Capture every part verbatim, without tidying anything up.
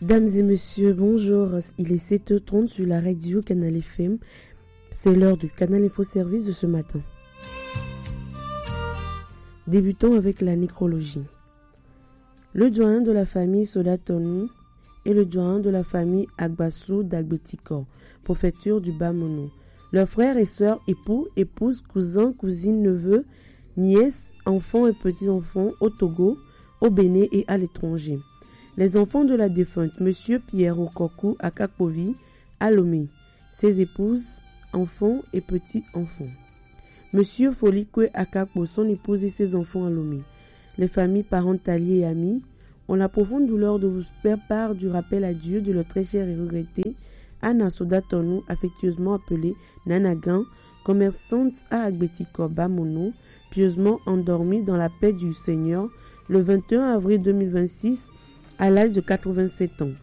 Dames et messieurs, bonjour. Il est sept heures trente sur la radio Canal F M. C'est l'heure du Canal Info Service de ce matin. Débutons avec la nécrologie. Le doyen de la famille Sodatonu et le doyen de la famille Agbassou d'Agbetikor, préfecture du Bas-Mono. Leurs frères et sœurs, époux, épouses, cousins, cousines, neveux, nièces, enfants et petits-enfants au Togo, au Bénin et à l'étranger. Les enfants de la défunte, Monsieur Pierre Okoku à Kakovi, à Lomé. Ses épouses, enfants et petits-enfants. Monsieur Folikwe à Kakpo, son épouse et ses enfants à Lomé. Les familles, parents, alliés et amis ont la profonde douleur de vous faire part du rappel à Dieu de leur très chère et regrettée Anna Sodatonu, affectueusement appelée Nanagan, commerçante à Agbetikor Bas-Mono, pieusement endormie dans la paix du Seigneur le vingt et un avril deux mille vingt-six à l'âge de quatre-vingt-sept ans.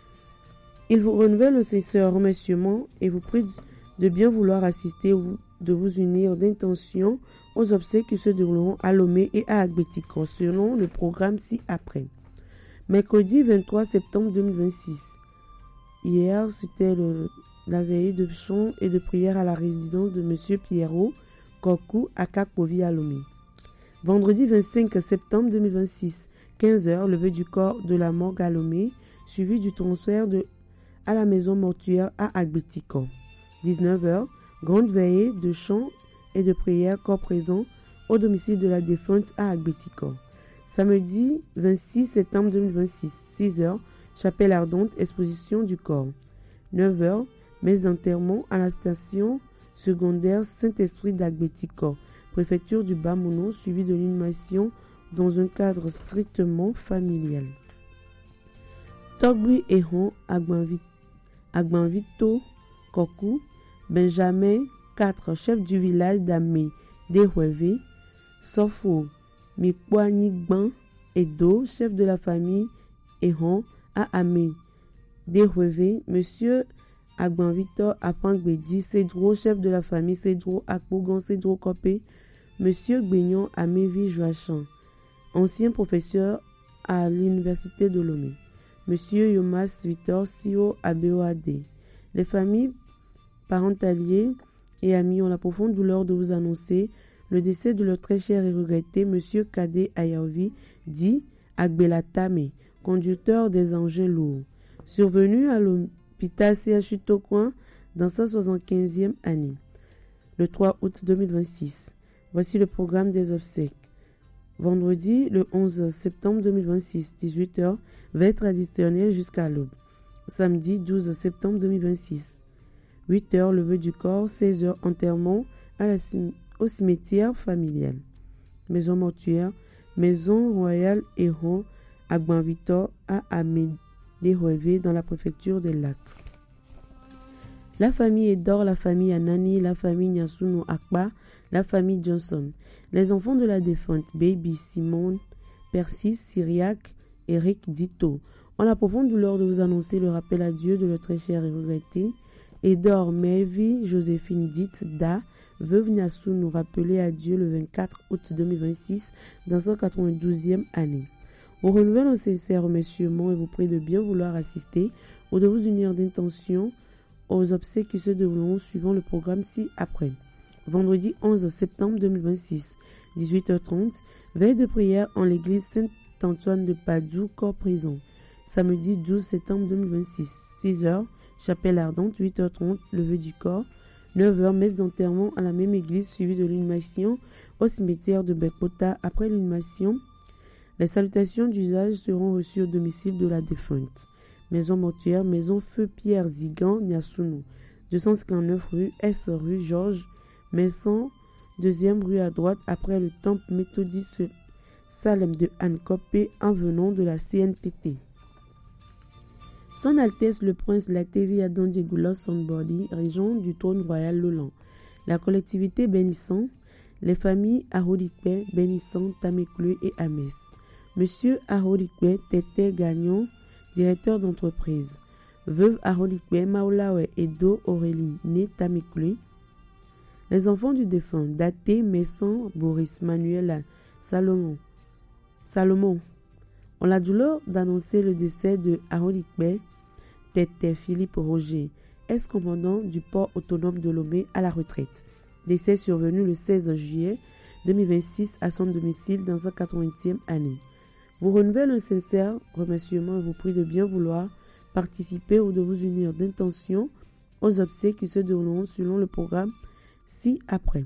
Il vous renouvelle un sincère remerciement et vous prie de bien vouloir assister ou de vous unir d'intention aux obsèques qui se dérouleront à Lomé et à Agbetikor selon le programme ci-après. Mercredi vingt-trois septembre deux mille vingt-six. Hier, c'était le, la veillée de chant et de prière à la résidence de Monsieur Pierrot Koku à Kakpovi à Lomé. Vendredi vingt-cinq septembre deux mille vingt-six, quinze heures, levée du corps de la morgue à Lomé, suivi du transfert de, à la maison mortuaire à Agbetikor. dix-neuf heures, grande veillée de chant et de prière corps présent au domicile de la défunte à Agbetikor. Samedi vingt-six septembre deux mille vingt-six, six heures, chapelle ardente, exposition du corps. neuf heures, messe d'enterrement à la station secondaire Saint-Esprit d'Agbetikor, préfecture du Bas-Mono, suivi de l'inhumation dans un cadre strictement familial. Togui Ehon Agbanvito Koku, Benjamin quatre, chef du village d'Amé Dehweve, Sofo Mikwanigban Edo, chef de la famille Ehon à Amé Dehweve, Monsieur Agbanvito Apangbedi Cédro, chef de la famille Cédro Akbogan Cédro Kopé, Monsieur Gbignon Amévi Joachan, ancien professeur à l'université de Lomé, Monsieur Yomas Victor Sio Abeoade. Les familles, parents alliés et amis ont la profonde douleur de vous annoncer le décès de leur très cher et regretté Monsieur Kade Ayaovi, dit Agbelatame, conducteur des engins lourds, survenu à l'hôpital C H U Tokoin dans sa soixante-quinzième année, le trois août deux mille vingt-six. Voici le programme des obsèques. Vendredi, le onze septembre deux mille vingt-six, dix-huit heures, veille traditionnelle jusqu'à l'aube. Samedi, douze septembre deux mille vingt-six, huit heures, levée du corps, seize heures, enterrement à la, au cimetière familial. Maison mortuaire, maison royale Héron, Agbanvito à Amédéhouévé dans la préfecture des Lacs. La famille Edor, la famille Anani, la famille Nyasuno Akba, la famille Johnson. Les enfants de la défunte, Baby, Simone, Persis, Syriac, Eric, Dito, ont la profonde douleur de vous annoncer le rappel à Dieu de leur très cher et regretté. Edor, Mervi, Joséphine, Dite, Da, veuve Nyassou, nous rappeler à Dieu le vingt-quatre août deux mille vingt-six dans sa quatre-vingt-douzième année. Vous renouvelle un sincère remerciement et vous prie de bien vouloir assister ou de vous unir d'intention aux obsèques qui se dérouleront suivant le programme ci-après. Vendredi onze septembre deux mille vingt-six, dix-huit heures trente, veille de prière en l'église Saint-Antoine de Padoue, corps présent. Samedi douze septembre deux mille vingt-six, six heures, chapelle ardente, huit heures trente, levée du corps, neuf heures, messe d'enterrement à la même église suivie de l'inhumation au cimetière de Bekota. Après l'inhumation, les salutations d'usage seront reçues au domicile de la défunte. Maison mortuaire, maison Feu Pierre Zigan, Nyasuno, deux cent cinquante-neuf rue S, rue Georges, Maison, deuxième rue à droite après le temple méthodiste Salem de Anne-Copé en venant de la C N P T. Son Altesse le Prince Latevi Adon Diegoulos Sonbody, régent du trône royal Lolan. La collectivité bénissant, les familles Ahodikpe, bénissant Tamekle et Ames. Monsieur Ahodikpe, Tété Gagnon, directeur d'entreprise. Veuve Ahodikpe, Maolawe Edo Aurélie, née Tamekle. Les enfants du défunt, Daté, Messon, Boris, Manuela, Salomon, Salomon, On a la douleur d'annoncer le décès de Arolikbe Tete Philippe Roger, ex-commandant du port autonome de Lomé à la retraite. Décès survenu le seize juillet deux mille vingt-six à son domicile dans sa quatre-vingtième année. Vous renouvelle un sincère remerciement et vous prie de bien vouloir participer ou de vous unir d'intention aux obsèques qui se dérouleront selon le programme ci-après.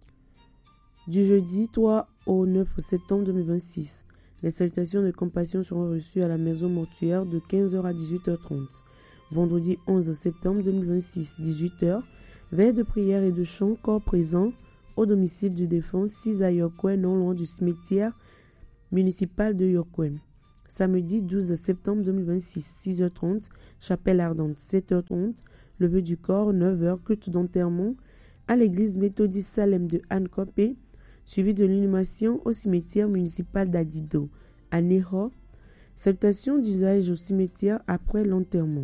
Du jeudi trois au neuf septembre deux mille vingt-six, les salutations de compassion seront reçues à la maison mortuaire de quinze heures à dix-huit heures trente. Vendredi onze septembre deux mille vingt-six, dix-huit heures, veille de prière et de chant, corps présent au domicile du défunt, six à Yokwe, non loin du cimetière municipal de Yokwe. Samedi douze septembre deux mille vingt-six, six heures trente, chapelle ardente, sept heures trente, levée du corps, neuf heures, culte d'enterrement à l'église méthodiste Salem de Anne-Copé, suivi de l'inhumation au cimetière municipal d'Adido, à Neho, salutation d'usage au cimetière après l'enterrement.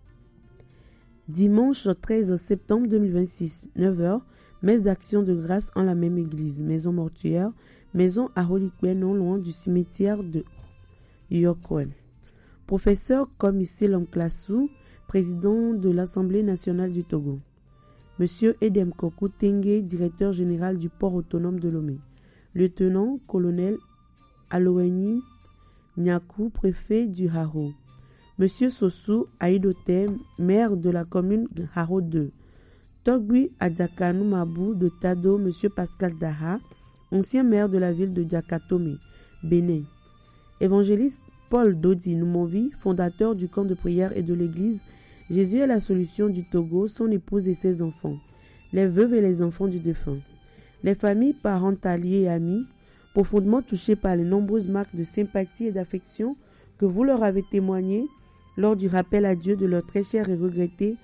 Dimanche treize septembre deux mille vingt-six, neuf heures, messe d'action de grâce en la même église, maison mortuaire, maison à Holikwe, non loin du cimetière de Yokwe. Professeur Komissi Lamklassou, président de l'Assemblée nationale du Togo. Monsieur Edem Kokou Tengue, directeur général du port autonome de Lomé. Lieutenant-colonel Aloweni Nyaku, préfet du Haro. Monsieur Sossou Aïdotem, maire de la commune Haro deux. Togui Adjakanou Mabou de Tado, Monsieur Pascal Daha, ancien maire de la ville de Diakatome, Bénin. Évangéliste Paul Dodi Noumovi, fondateur du camp de prière et de l'église Jésus est la solution du Togo, son épouse et ses enfants, les veuves et les enfants du défunt. Les familles, parents, alliés et amis, profondément touchés par les nombreuses marques de sympathie et d'affection que vous leur avez témoignées lors du rappel à Dieu de leur très cher et regretté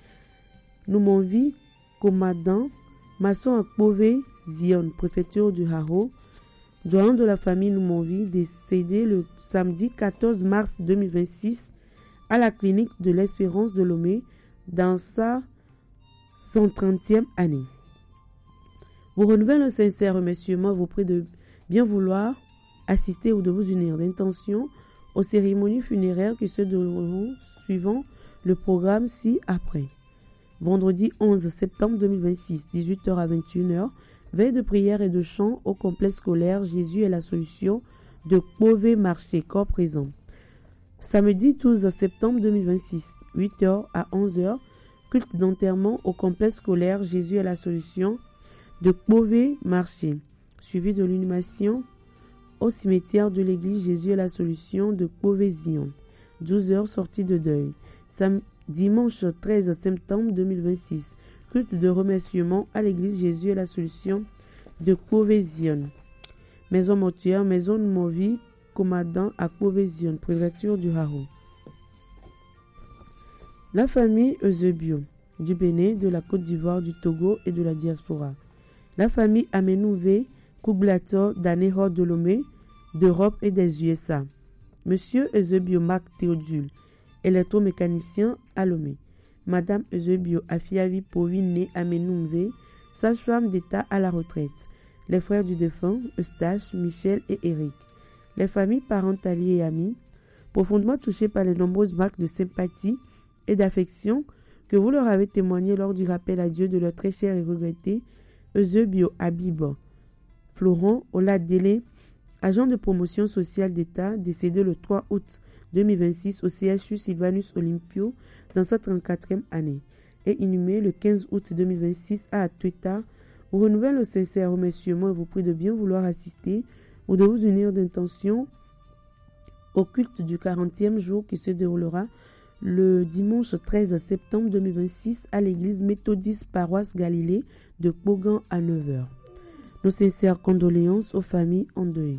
Noumovi Komadan, maçon à Kpové, Zion, préfecture du Haro, doyen de la famille Noumovi, décédé le samedi quatorze mars deux mille vingt-six à la clinique de l'Espérance de Lomé dans sa cent trentième année. Vous renouvelle un sincère remerciement, vous prie de bien vouloir assister ou de vous unir d'intention aux cérémonies funéraires qui se dérouleront suivant le programme ci-après. Vendredi onze septembre deux mille vingt-six, dix-huit heures à vingt et une heures, veille de prière et de chant au complexe scolaire Jésus est la solution de Kpové Marché, corps présent. Samedi douze septembre deux mille vingt-six, huit heures à onze heures, culte d'enterrement au complexe scolaire Jésus est la solution de Kpové Marché, suivi de l'inhumation au cimetière de l'église Jésus est la solution de Kpové Zion. douze heures, sortie de deuil. Sam- dimanche treize septembre deux mille vingt-six, culte de remerciement à l'église Jésus est la solution de Kpové Zion. Maison mortuaire, maison Noumovi, commandant à Kpové Zion, préfecture du Haro. La famille Eusebio, du Bénin, de la Côte d'Ivoire, du Togo et de la diaspora. La famille Amenouvé, Kouglator, d'Anéro de Lomé, d'Europe et des U S A. Monsieur Eusebio Marc Théodule, électromécanicien à Lomé. Madame Eusebio Afiavi Povine Amenouvé, sage-femme d'État à la retraite. Les frères du défunt, Eustache, Michel et Eric. Les familles, parents, alliés et amis, profondément touchés par les nombreuses marques de sympathie et d'affection que vous leur avez témoignées lors du rappel à Dieu de leur très cher et regretté Eusebio Abibo. Florent Oladélé, agent de promotion sociale d'État, décédé le trois août deux mille vingt-six au C H U Sylvanus Olympio dans sa trente-quatrième année, et inhumé le quinze août deux mille vingt-six à Atweta, vous renouvelle le sincère remerciement et vous prie de bien vouloir assister ou de vous unir d'intention au culte du quarantième jour qui se déroulera le dimanche treize septembre deux mille vingt-six à l'église méthodiste paroisse Galilée de Kpogan à neuf heures. Nos sincères condoléances aux familles endeuillées.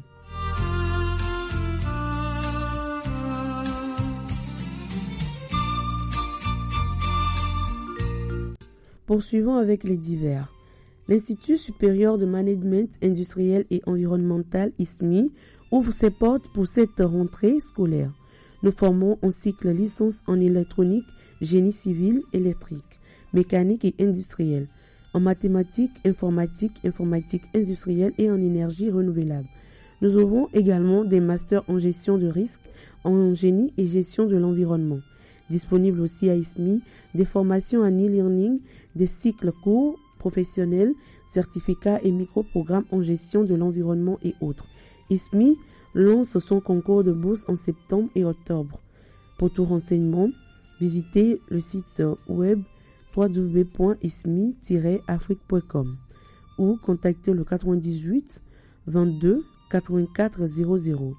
Poursuivons avec les divers. L'Institut supérieur de management industriel et environnemental I S M I ouvre ses portes pour cette rentrée scolaire. Nous formons un cycle licence en électronique, génie civil, électrique, mécanique et industriel, en mathématiques, informatique, informatique industrielle et en énergie renouvelable. Nous ouvrons également des masters en gestion de risque, en génie et gestion de l'environnement. Disponible aussi à I S M I, des formations en e-learning, des cycles courts, professionnels, certificats et micro-programmes en gestion de l'environnement et autres. I S M I lance son concours de bourse en septembre et octobre. Pour tout renseignement, visitez le site web w w w point i s m i tiret afrique point com ou contactez le quatre-vingt-dix-huit vingt-deux quatre-vingt-quatre zéro zéro.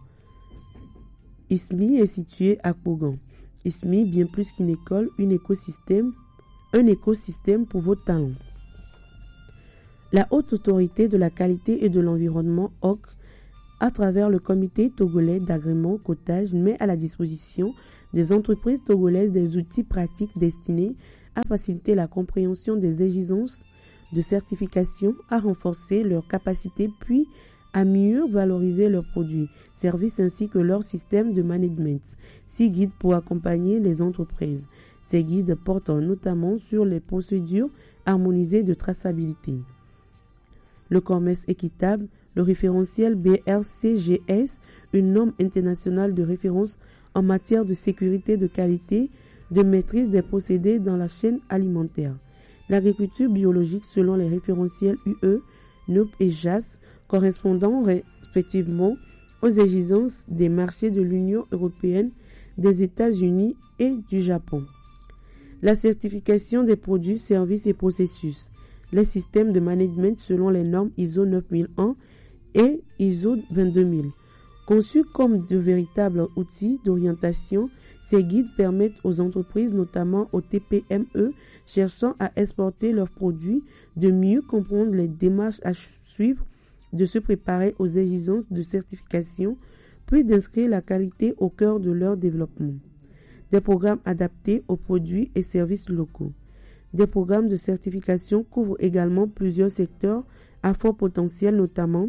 I S M I est situé à Kogan. I S M I, bien plus qu'une école, un écosystème, un écosystème pour vos talents. La Haute Autorité de la Qualité et de l'Environnement, O C, à travers le Comité togolais d'agrément cotage, met à la disposition des entreprises togolaises des outils pratiques destinés à faciliter la compréhension des exigences de certification, à renforcer leurs capacités, puis à mieux valoriser leurs produits, services ainsi que leur système de management. Six guides pour accompagner les entreprises. Ces guides portent notamment sur les procédures harmonisées de traçabilité, le commerce équitable, le référentiel B R C G S, une norme internationale de référence en matière de sécurité de qualité, de maîtrise des procédés dans la chaîne alimentaire. L'agriculture biologique selon les référentiels U E, N O P et J A S, correspondant respectivement aux exigences des marchés de l'Union européenne, des États-Unis et du Japon. La certification des produits, services et processus. Les systèmes de management selon les normes I S O neuf mille un et I S O vingt-deux mille. Conçus comme de véritables outils d'orientation, ces guides permettent aux entreprises, notamment aux T P M E, cherchant à exporter leurs produits, de mieux comprendre les démarches à suivre, de se préparer aux exigences de certification, puis d'inscrire la qualité au cœur de leur développement. Des programmes adaptés aux produits et services locaux. Des programmes de certification couvrent également plusieurs secteurs à fort potentiel, notamment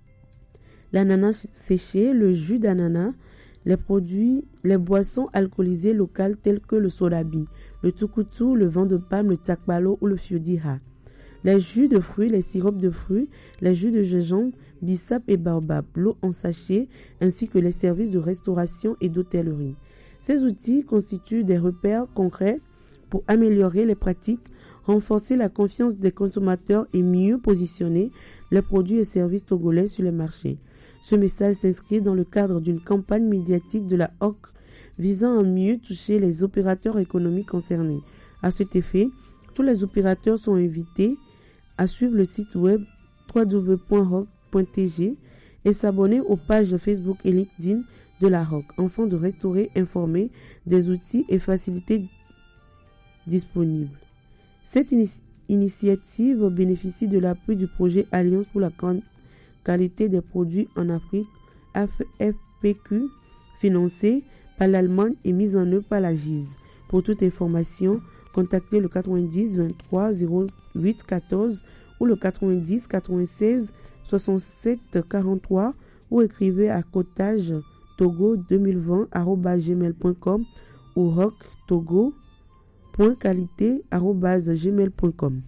l'ananas séché, le jus d'ananas, les produits, les boissons alcoolisées locales telles que le sodabi, le tukutu, le vin de palme, le takbalo ou le fiodiha, les jus de fruits, les sirops de fruits, les jus de gingembre, bissap et baobab, l'eau en sachet, ainsi que les services de restauration et d'hôtellerie. Ces outils constituent des repères concrets pour améliorer les pratiques, renforcer la confiance des consommateurs et mieux positionner les produits et services togolais sur les marchés. Ce message s'inscrit dans le cadre d'une campagne médiatique de la O C visant à mieux toucher les opérateurs économiques concernés. À cet effet, tous les opérateurs sont invités à suivre le site web w w w point o c point t g et s'abonner aux pages Facebook et LinkedIn de la O C, afin de restaurer informés des outils et facilités disponibles. Cette inici- initiative bénéficie de l'appui du projet Alliance pour la qualité des produits en Afrique, F P Q, financé par l'Allemagne et mise en œuvre par la G I Z. Pour toute information, contactez le quatre-vingt-dix vingt-trois zéro huit quatorze ou le quatre-vingt-dix quatre-vingt-seize soixante-sept quarante-trois ou écrivez à cotage togo deux mille vingt arobase gmail point com ou roctogo point qualité arobase gmail point com.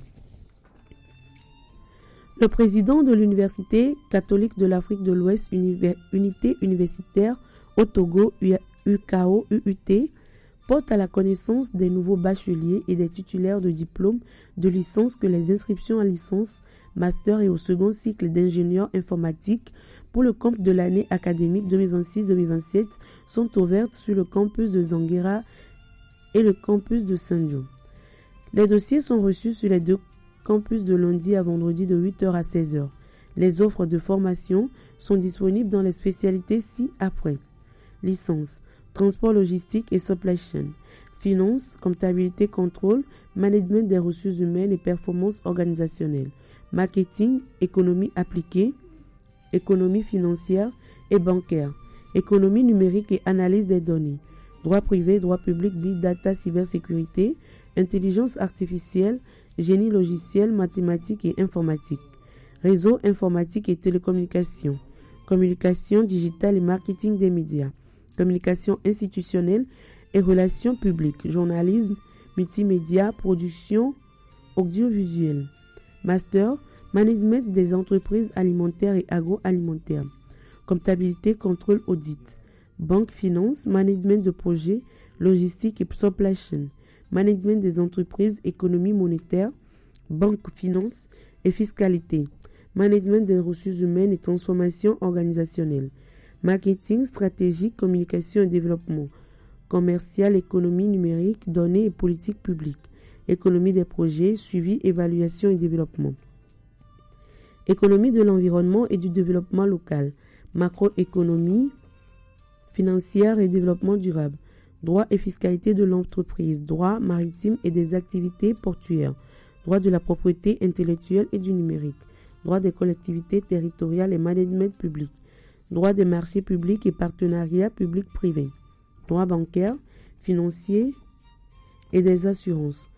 Le président de l'Université catholique de l'Afrique de l'Ouest, Unité universitaire au Togo, U K O U U T, porte à la connaissance des nouveaux bacheliers et des titulaires de diplômes de licence que les inscriptions à licence, master et au second cycle d'ingénieur informatique pour le compte de l'année académique deux mille vingt-six deux mille vingt-sept sont ouvertes sur le campus de Zanguera et le campus de Saint-Jean. Les dossiers sont reçus sur les deux campus de lundi à vendredi de huit heures à seize heures. Les offres de formation sont disponibles dans les spécialités ci-après. Licence, transport logistique et supply chain, finance, comptabilité contrôle, management des ressources humaines et performance organisationnelle, marketing, économie appliquée, économie financière et bancaire, économie numérique et analyse des données, droit privé, droit public, big data, cybersécurité, intelligence artificielle, génie logiciel, mathématiques et informatique, réseau informatique et télécommunications, communication digitale et marketing des médias, communication institutionnelle et relations publiques, journalisme, multimédia, production audiovisuelle, master, management des entreprises alimentaires et agroalimentaires, comptabilité, contrôle, audit, banque finance, management de projets, logistique et supply chain, management des entreprises, économie monétaire, banque finance et fiscalité, management des ressources humaines et transformation organisationnelle, marketing, stratégie, communication et développement, commercial, économie numérique, données et politique publique, économie des projets, suivi, évaluation et développement, économie de l'environnement et du développement local, macroéconomie financière et développement durable, droit et fiscalité de l'entreprise, droit maritime et des activités portuaires, droit de la propriété intellectuelle et du numérique, droit des collectivités territoriales et management public, droit des marchés publics et partenariats publics-privés, droit bancaire, financier et des assurances,